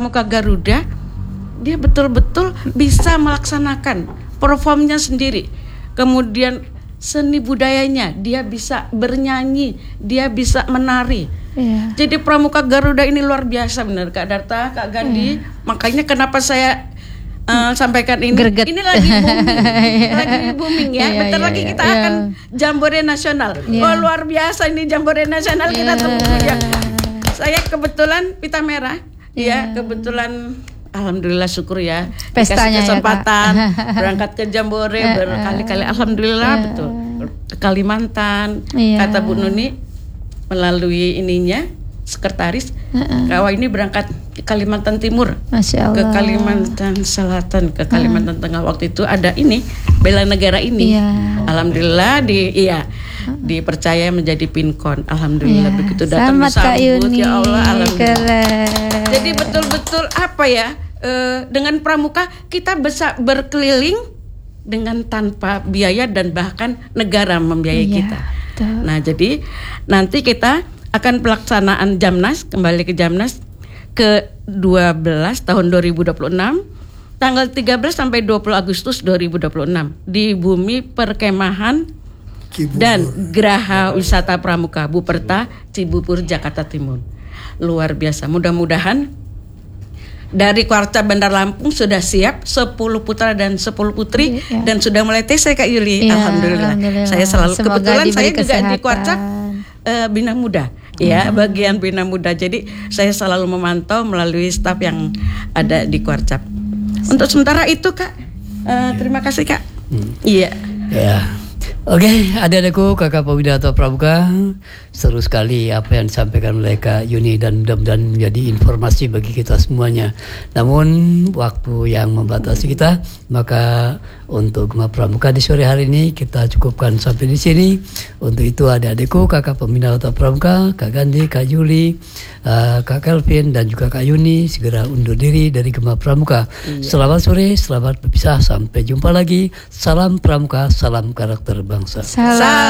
Pramuka Garuda, dia betul-betul bisa melaksanakan performnya sendiri. Kemudian seni budayanya, dia bisa bernyanyi, dia bisa menari. Jadi Pramuka Garuda ini luar biasa benar Kak Darta, Kak Gandhi. Makanya kenapa saya sampaikan ini. Greget. Ini lagi booming, lagi booming ya. Bentar lagi kita akan Jambore Nasional. Oh luar biasa ini Jambore Nasional kita tunggu ya. Saya kebetulan pita merah, ya kebetulan. Alhamdulillah syukur ya. Pestanya dikasih kesempatan ya, berangkat ke Jambore berkali-kali. Alhamdulillah betul. Ke Kalimantan. Kata Bu Nuni melalui ininya sekretaris, Kak ini berangkat ke Kalimantan Timur, Masya Allah. ke Kalimantan Selatan, ke Kalimantan Tengah. Waktu itu ada ini bela negara ini. Alhamdulillah dipercaya menjadi pinkon. Alhamdulillah begitu datang disambut ya Allah. Alhamdulillah. Jadi betul-betul apa ya? Dengan pramuka kita bisa berkeliling dengan tanpa biaya dan bahkan negara membiayai kita. Betul. Nah jadi nanti kita akan pelaksanaan Jamnas, kembali ke Jamnas ke-12 tahun 2026 tanggal 13 sampai 20 Agustus 2026 di Bumi Perkemahan Cibubur dan Geraha Wisata Pramuka Buperta Cibubur Jakarta Timur. Luar biasa. Mudah-mudahan dari Kwarca Bandar Lampung sudah siap 10 putra dan 10 putri dan sudah mulai tes Kak Yuli. Alhamdulillah. Saya selalu semoga kebetulan saya juga kesehatan di Kwarca Bina Muda ya, bagian Bina Muda. Jadi saya selalu memantau melalui staf yang ada di Kwarca. Untuk sementara itu Kak, terima kasih Kak. Iya. Ya. Oke, adik-adikku, kakak pemindahan pramuka, seru sekali apa yang disampaikan oleh Kak Yuni dan mudah-mudahan menjadi informasi bagi kita semuanya. Namun waktu yang membatasi kita, maka untuk Gema Pramuka di sore hari ini kita cukupkan sampai di sini. Untuk itu adik-adikku, kakak pemindahan pramuka, Kak Gandhi, Kak Yuli, Kak Kelvin dan juga Kak Yuni segera undur diri dari Gema Pramuka. Selamat sore, selamat berpisah, sampai jumpa lagi. Salam Pramuka, salam karakter bangsa. Salam.